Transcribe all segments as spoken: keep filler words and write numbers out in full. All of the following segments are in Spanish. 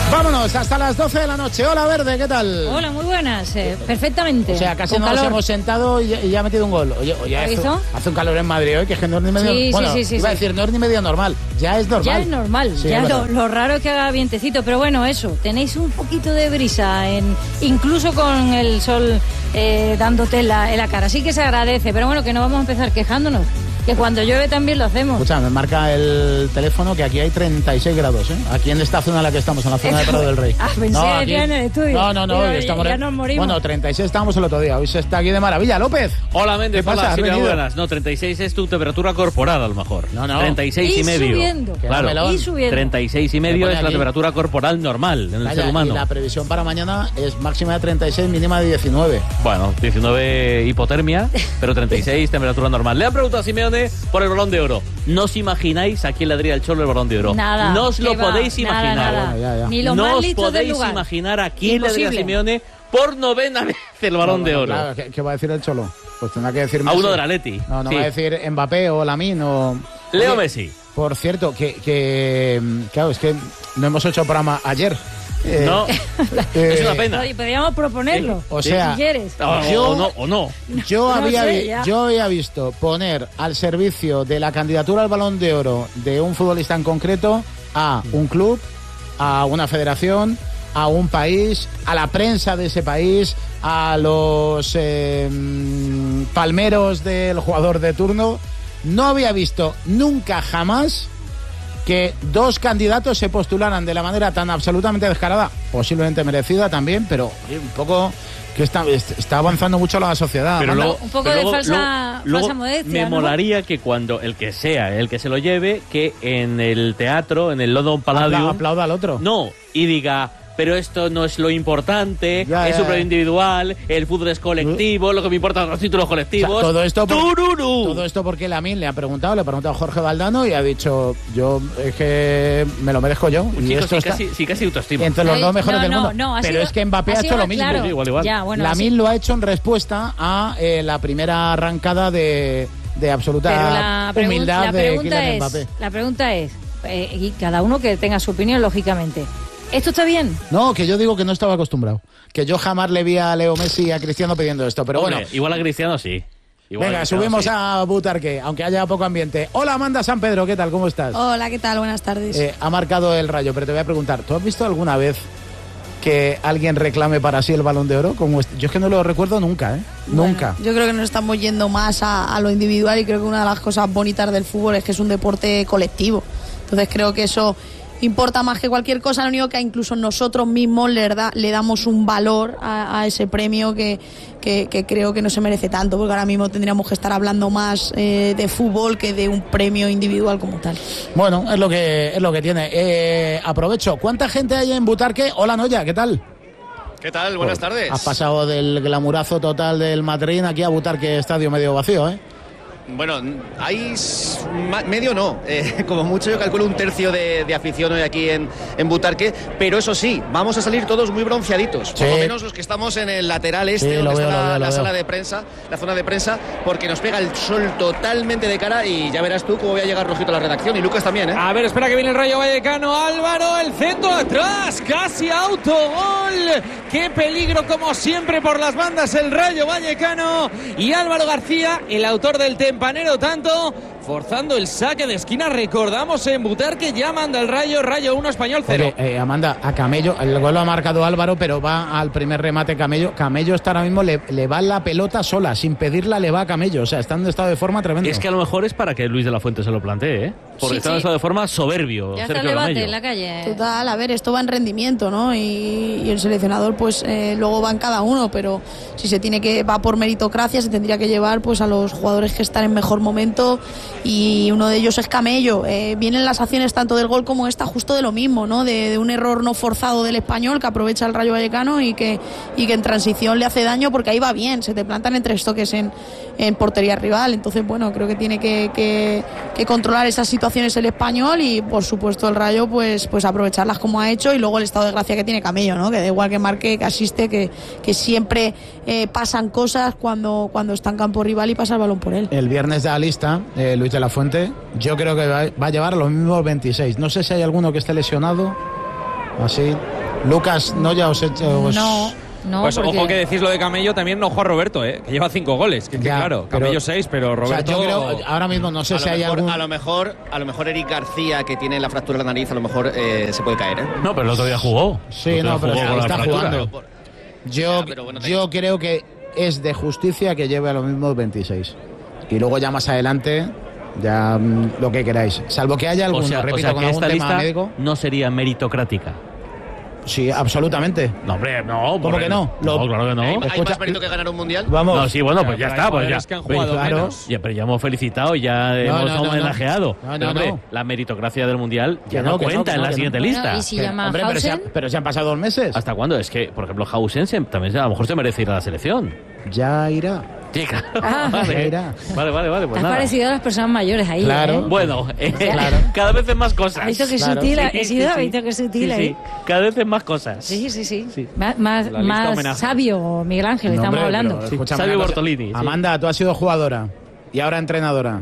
Vámonos, hasta las doce de la noche. Hola, Verde, ¿qué tal? Hola, muy buenas, eh, perfectamente. O sea, casi Con nos calor. hemos sentado y, y ya ha metido un gol. Oye, oye ¿Has hace, visto? hace un calor en Madrid hoy, que es que no es ni medio... Sí, bueno, sí, sí, iba sí. a decir, no es ni medio normal. Ya es normal. Ya es normal, Sí, ya es lo, verdad. lo raro es que haga vientecito, pero bueno, eso, tenéis un poquito de brisa, en, incluso con el sol eh, dándote en la, en la cara, así que se agradece, pero bueno, que no vamos a empezar quejándonos, que cuando llueve también lo hacemos. Escucha, me marca el teléfono que aquí hay treinta y seis grados, ¿eh? Aquí en esta zona en la que estamos, en la zona de Prado del Rey. Ah, pensé No, que aquí- decía en el estudio. No, no, no, Digo, hoy estamos... ya nos morimos. Bueno, treinta y seis estábamos el otro día, hoy se está aquí de maravilla. López. Hola, Méndez, ¿Qué pasa? hola, ¿Has Silvia, venido? buenas. No, treinta y seis es tu temperatura corporal, a lo mejor. No, no. treinta y seis y, Y medio. subiendo. Claro, Melón. Y subiendo. treinta y seis y Me medio pone es la aquí. temperatura corporal normal en el Vaya, ser humano. y la previsión para mañana es máxima de treinta y seis, mínima de diecinueve. Bueno, diecinueve hipotermia, pero treinta y seis temperatura normal. Le han preguntado a Simeone por el Balón de Oro. ¿No os imagináis a quién le daría el Cholo el Balón de Oro? Nada. No os lo que va, podéis nada, imaginar. nada. Bueno, ya, ya. Ni los no más os listos del podéis lugar. imaginar a quién le daría Imposible. Simeone por novena vez el Balón No, de bueno, Oro. claro, ¿qué, qué va a decir el Cholo? Pues tendrá que decir A Messi. uno del Atleti. No, no Sí. va a decir Mbappé o Lamine o... Leo Oye, Messi. Por cierto, que, que... Claro, es que no hemos hecho programa ayer. Eh, No, eh, es una pena. Oye, podríamos proponerlo, O sea, si quieres. O, Yo- o no, o no. Yo, No había, sé, vi- ya. yo había visto poner al servicio de la candidatura al Balón de Oro de un futbolista en concreto a un club, a una federación, a un país, a la prensa de ese país, a los eh, mm, palmeros del jugador de turno. No había visto nunca jamás que dos candidatos se postularan de la manera tan absolutamente descarada, posiblemente merecida también, pero oye, un poco que está, está avanzando mucho la sociedad. Pero Amanda. luego, Un poco pero de luego- falsa- luego- luego falsa modestia, me ¿no? molaría que cuando el que sea, el que se lo lleve, que en el teatro, en el London Palladium, Apla- aplauda al otro. no, y diga, pero esto no es lo importante, Ya, es ya, súper ya. individual, el fútbol es colectivo, lo que me importan son los títulos O sea, colectivos. todo esto por- ¡Tururú! Todo esto porque Lamine le ha preguntado, le ha preguntado a Jorge Valdano y ha dicho, yo es que me lo merezco yo. Un Y chico esto sí está casi, sí, casi autoestima. entre los Ahí- dos mejores no, del no, mundo. no, ha Pero sido- es que Mbappé ha, sido hecho lo más mismo. claro. Sí, igual, igual. Ya, bueno, Lamine así- lo ha hecho en respuesta a eh, la primera arrancada de, de absoluta Pero la, pregun- humildad la de pregunta Kylian es, Mbappé. la pregunta es, eh, y cada uno que tenga su opinión, lógicamente. ¿Esto está bien? No, que yo digo que no estaba acostumbrado. Que yo jamás le vi a Leo Messi y a Cristiano pidiendo esto. Pero Hombre, bueno, igual a Cristiano sí. Igual a venga, Cristiano subimos sí. a Butarque, aunque haya poco ambiente. Hola, Amanda San Pedro, ¿qué tal? ¿Cómo estás? Hola, ¿qué tal? Buenas tardes. Eh, ha marcado el Rayo, pero te voy a preguntar, ¿tú has visto alguna vez que alguien reclame para sí el Balón de Oro? Como este? Yo es que no lo recuerdo nunca, ¿eh? Bueno, Nunca. Yo creo que nos estamos yendo más a, a lo individual y creo que una de las cosas bonitas del fútbol es que es un deporte colectivo. Entonces creo que eso importa más que cualquier cosa. Lo único que incluso nosotros mismos le, da- le damos un valor a, a ese premio que, que, que creo que no se merece tanto, porque ahora mismo tendríamos que estar hablando más eh, de fútbol que de un premio individual como tal. Bueno, es lo que es lo que tiene. Eh, aprovecho. ¿Cuánta gente hay en Butarque? Hola, Noya, ¿qué tal? ¿Qué tal? Buenas tardes. Has pasado del glamurazo total del Madrid aquí a Butarque, estadio medio vacío, ¿eh? Bueno, hay s- ma- medio no, eh, como mucho yo calculo un tercio de, de afición hoy aquí en, en Butarque, pero eso sí, vamos a salir todos muy bronceaditos, Sí. por lo menos los que estamos en el lateral este, Sí, donde lo está veo, la, lo veo, la lo sala veo. de prensa, la zona de prensa, porque nos pega el sol totalmente de cara y ya verás tú cómo voy a llegar rojito a la redacción y Lucas también, ¿eh? A ver, espera que viene el Rayo Vallecano. Álvaro, el centro atrás, casi autogol. Qué peligro, como siempre, por las bandas el Rayo Vallecano. Y Álvaro García, el autor del tempanero tanto, forzando el saque de esquina. Recordamos en Butarque, ya manda el Rayo, Rayo uno, Español cero. Oye, eh, Amanda, a Camello, el gol lo ha marcado Álvaro, pero va al primer remate Camello. Camello está ahora mismo, le, le va la pelota sola, sin pedirla le va a Camello. O sea, está en un estado de forma tremendo. Es que a lo mejor es para que Luis de la Fuente se lo plantee, ¿eh? Porque Sí, está en sí. estado de forma soberbio. Ya está el Sergio debate Ramello. en la calle. Total, a ver, esto va en rendimiento, ¿no? Y, y el seleccionador, pues eh, luego va en cada uno, pero si se tiene que, va por meritocracia, se tendría que llevar pues a los jugadores que están en mejor momento y uno de ellos es Camello. Eh, vienen las acciones tanto del gol como esta justo de lo mismo, ¿no? De, de un error no forzado del español que aprovecha el Rayo Vallecano y que, y que en transición le hace daño porque ahí va bien, se te plantan en tres toques en, en portería rival. Entonces, bueno, creo que tiene que, que, que controlar esas situaciones el español y por supuesto el Rayo pues, pues aprovecharlas como ha hecho y luego el estado de gracia que tiene Camello, ¿no? Que da igual que marque, que asiste, que, que siempre eh, pasan cosas cuando, cuando está en campo rival y pasa el balón por él. El viernes de la lista, eh, Luis de la Fuente, yo creo que va, va a llevar los mismos veintiséis. No sé si hay alguno que esté lesionado Así. Lucas, no ya os he hecho... Os... No. No, pues porque... ojo que decís lo de Camello, también no juega Roberto, ¿eh? Que lleva cinco goles. Que, que Ya, claro, pero- Camello seis, pero Roberto... O sea, yo creo, ahora mismo no sé A si lo, hay mejor, algún... a lo mejor, a lo mejor Eric García, que tiene la fractura de la nariz, a lo mejor eh, se puede caer, ¿eh? No, pero el otro día jugó. Sí, El otro no, día pero jugó con la está fractura. jugando. Por- Yo, Ya, pero bueno, yo creo que es de justicia que lleve a los mismos veintiséis. Y luego ya más adelante, ya mm, lo que queráis. Salvo que haya O alguno, sea, o repito, sea con que algún esta tema lista médico. no sería meritocrática. Sí, absolutamente. No, hombre, no. ¿Cómo porque- que no? Lo- No, claro que no. ¿Hay, hay Escucha- más mérito que ganar un mundial? Vamos. No, sí, bueno, pues ya Pero está, hay pues ya. jugadores que han jugado Claro. menos. Ya, pero ya hemos felicitado, ya hemos no, no, homenajeado. no. No, Pero, no, hombre, no. la meritocracia del mundial ya Que no, no, que no, cuenta que en no, la que siguiente no. lista. Bueno, y si Que- llama hombre, pero se, Hausen, han, pero se han pasado dos meses. ¿Hasta cuándo? Es que, por ejemplo, Hausen se- también a lo mejor se merece ir a la selección. Ya irá. Sí, claro. Ah. vale. Ya irá. vale, vale, vale. Pues te has nada. parecido a las personas mayores ahí. Claro. ¿eh? Bueno, eh, Claro. cada vez es más cosas. ¿Has visto que Claro. sutil? Sí, He sí, sido, sí. ¿has visto que sutil Sí, ahí? sí. Cada vez es más cosas. Sí, sí, sí. Sí. Más, más, La lista más homenaje. sabio, Miguel Ángel, No, estamos hombre, hablando. pero Sí, escúchame Sabio una cosa. Bortolini, sí. Amanda, tú has sido jugadora y ahora entrenadora.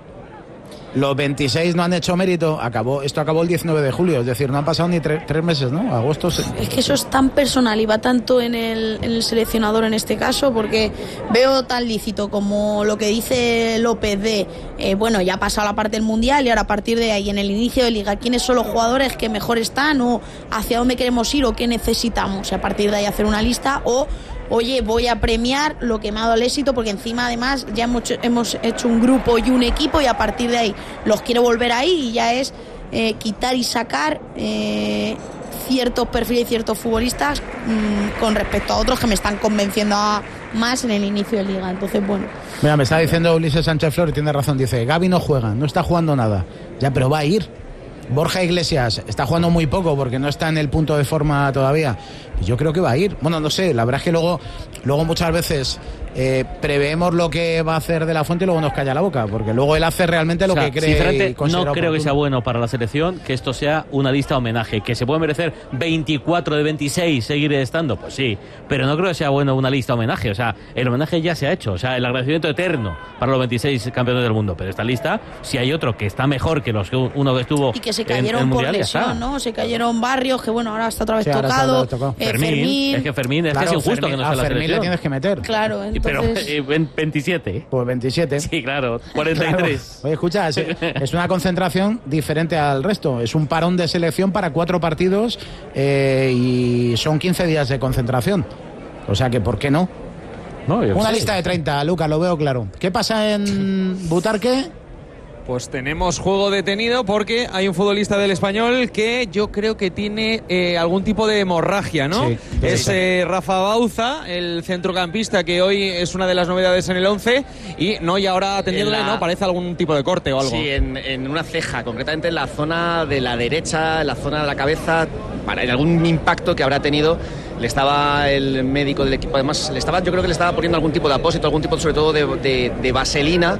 Los veintiséis no han hecho mérito. Acabó, esto acabó el diecinueve de julio, es decir, no han pasado ni tre- tres meses, ¿no? Agosto. se- Es que eso es tan personal y va tanto en el, en el seleccionador en este caso, porque veo tan lícito como lo que dice López de, eh, bueno, ya ha pasado la parte del Mundial y ahora a partir de ahí, en el inicio de Liga, ¿quiénes son los jugadores que mejor están o hacia dónde queremos ir o qué necesitamos? Y a partir de ahí hacer una lista o... Oye, voy a premiar lo que me ha dado el éxito porque encima además ya hemos hecho, hemos hecho un grupo y un equipo y a partir de ahí los quiero volver ahí y ya es eh, quitar y sacar eh, ciertos perfiles y ciertos futbolistas mmm, con respecto a otros que me están convenciendo a, más en el inicio de Liga. Entonces, bueno. Mira, me está diciendo Ulises Sánchez Flores, tiene razón, dice, Gavi no juega, no está jugando nada. Ya, pero va a ir. Borja Iglesias está jugando muy poco porque no está en el punto de forma todavía. Yo creo que va a ir. Bueno, no sé, la verdad es que luego, luego muchas veces eh, preveemos lo que va a hacer De La Fuente y luego nos calla la boca, porque luego él hace realmente lo O sea, que cree. sinceramente, y considera no creo que oportuno. sea bueno para la selección que esto sea una lista homenaje. Que se puede merecer veinticuatro de veintiséis seguir estando, pues sí. Pero no creo que sea bueno una lista homenaje. O sea, el homenaje ya se ha hecho. O sea, el agradecimiento eterno para los veintiséis campeones del mundo. Pero esta lista, si hay otro que está mejor que los que uno que estuvo Y que se en- en cayeron el por mundial, ya está. lesión, ¿no? Se cayeron Barrios, que bueno, ahora está otra vez Sí, ahora está tocado. otra vez tocado. Eh, Fermín, Fermín, es que Fermín es Claro, que es injusto Fermín- que no a sea la Fermín le selección. tienes que meter. Claro, Y pero entonces... eh, en veintisiete. Pues veintisiete. Sí, claro, cuarenta y tres. Claro. Oye, escucha, es, es una concentración diferente al resto. Es un parón de selección para cuatro partidos eh, y son quince días de concentración. O sea que, ¿por qué no? No, yo qué Una sé. lista de treinta, Lucas, lo veo claro. ¿Qué pasa en Butarque? Pues tenemos juego detenido porque hay un futbolista del Español que yo creo que tiene eh, algún tipo de hemorragia, ¿no? Sí, es sí. eh, Rafa Bauza, el centrocampista que hoy es una de las novedades en el once y no, y ahora atendiéndole, En la- ¿no? Parece algún tipo de corte o algo. Sí, en, en una ceja, concretamente en la zona de la derecha, en la zona de la cabeza, para en algún impacto que habrá tenido. Le estaba el médico del equipo, además, le estaba, yo creo que le estaba poniendo algún tipo de apósito, algún tipo sobre todo de, de- de vaselina.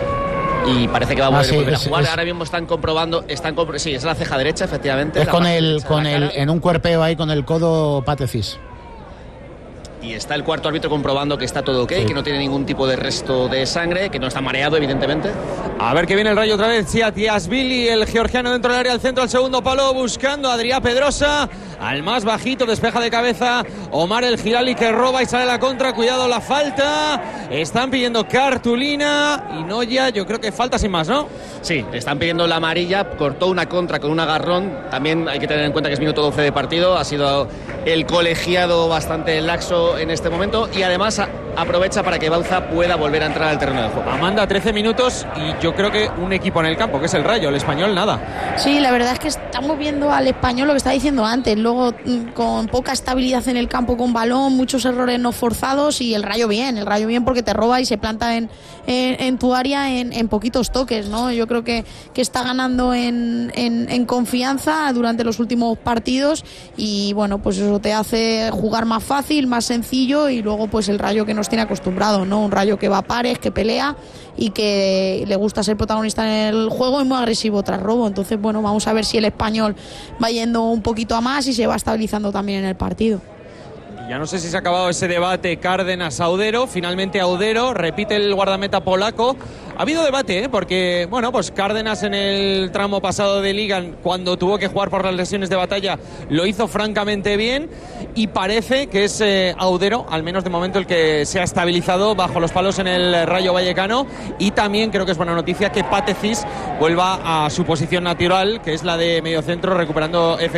Y parece que va a Ah, volver, sí, volver a es- jugar. es- Ahora mismo están comprobando, están compro- sí, es la ceja derecha, efectivamente. Es la con parte el, derecha de con la el, cara. en un cuerpeo ahí con el codo patecis. Y está el cuarto árbitro comprobando que está todo ok, Sí. que no tiene ningún tipo de resto de sangre, que no está mareado, evidentemente. A ver que viene el Rayo otra vez. Siatiasvili, el georgiano dentro del área, al centro, al segundo palo, buscando a Adrià Pedrosa. Al más bajito, despeja de cabeza Omar el Girali, que roba y sale a la contra. Cuidado la falta. Están pidiendo cartulina. Y Noya, yo creo que falta sin más, ¿no? Sí, le están pidiendo la amarilla, cortó una contra con un agarrón. También hay que tener en cuenta que es minuto doce de partido. Ha sido el colegiado bastante laxo en este momento y además a- aprovecha para que Bauza pueda volver a entrar al terreno de juego. Amanda, trece minutos y yo creo que un equipo en el campo, que es el Rayo, el Español, nada. Sí, la verdad es que estamos viendo al Español lo que estaba diciendo antes, luego mm, con poca estabilidad en el campo con balón, muchos errores no forzados y el Rayo bien, el Rayo bien porque te roba y se planta en, en, en tu área en, en poquitos toques, ¿no? Yo creo que, que está ganando en, en, en confianza durante los últimos partidos y bueno, pues eso te hace jugar más fácil, más sencillo y luego pues el Rayo que nos tiene acostumbrados, ¿no? Un Rayo que va a pares, que pelea y que le gusta ser protagonista en el juego y muy agresivo tras robo. Entonces, bueno, vamos a ver si el Español va yendo un poquito a más y se va estabilizando también en el partido. Ya no sé si se ha acabado ese debate Cárdenas-Audero. Finalmente Audero repite el guardameta polaco. Ha habido debate, ¿eh? Porque, bueno, pues Cárdenas en el tramo pasado de Liga, cuando tuvo que jugar por las lesiones de Batalla, lo hizo francamente bien. Y parece que es eh, Audero, al menos de momento, el que se ha estabilizado bajo los palos en el Rayo Vallecano. Y también creo que es buena noticia que Pate Cis vuelva a su posición natural, que es la de mediocentro, recuperando efectivamente